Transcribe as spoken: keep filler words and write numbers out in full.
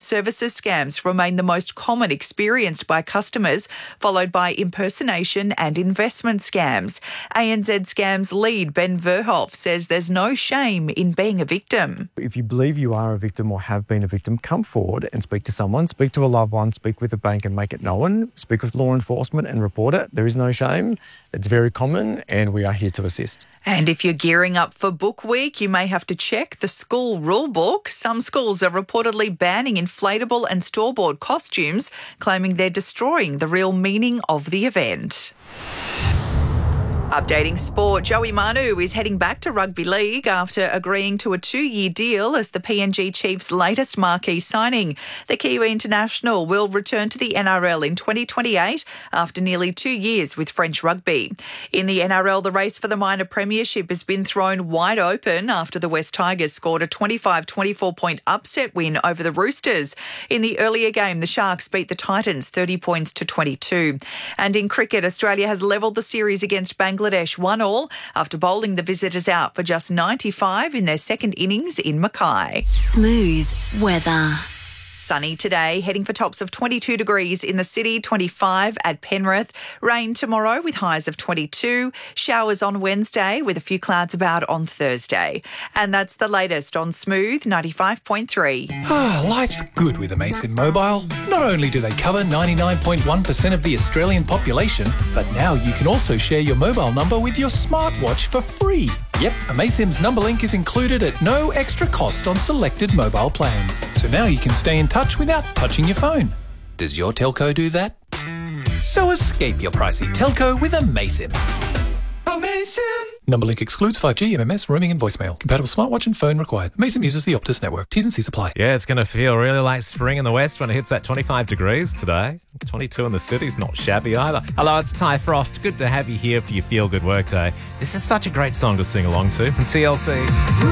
services scams remain the most common experienced by customers, followed by impersonation and investment scams. A N Z Scams lead Ben Verhoef says there's no shame in being a victim. If you believe you are a victim or have been a victim, come forward and speak to someone, speak to a loved one, speak with a bank and make it known, speak with law enforcement and report it. There is no shame. It's very common and we are here to assist. And if you're gearing up for Book Week, you may have to check the school rule book. Some schools are reportedly banning inflatable and store-bought costumes, claiming they're destroying the real meaning of the event. Updating sport, Joey Manu is heading back to rugby league after agreeing to a two-year deal as the P N G Chiefs' latest marquee signing. The Kiwi international will return to the N R L in twenty twenty-eight after nearly two years with French rugby. In the N R L, the race for the minor premiership has been thrown wide open after the West Tigers scored a twenty-five twenty-four point upset win over the Roosters. In the earlier game, the Sharks beat the Titans thirty points to twenty-two. And in cricket, Australia has levelled the series against Bangladesh one all after bowling the visitors out for just ninety-five in their second innings in Mackay. Smooth weather. Sunny today, heading for tops of twenty-two degrees in the city, twenty-five at Penrith. Rain tomorrow with highs of twenty-two. Showers on Wednesday with a few clouds about on Thursday. And that's the latest on Smooth ninety-five point three. Ah, life's good with Amazon Mobile. Not only do they cover ninety-nine point one percent of the Australian population, but now you can also share your mobile number with your smartwatch for free. Yep, Amazon's number link is included at no extra cost on selected mobile plans. So now you can stay in touch without touching your phone. Does your telco do that? So escape your pricey telco with Amazon. Amazon! Number link excludes five G, M M S, roaming and voicemail. Compatible smartwatch and phone required. Amazon uses the Optus network. T's and C's apply. Yeah, it's going to feel really like spring in the west when it hits that twenty-five degrees today. twenty-two in the city's not shabby either. Hello, it's Ty Frost. Good to have you here for your feel-good workday. This is such a great song to sing along to from T L C.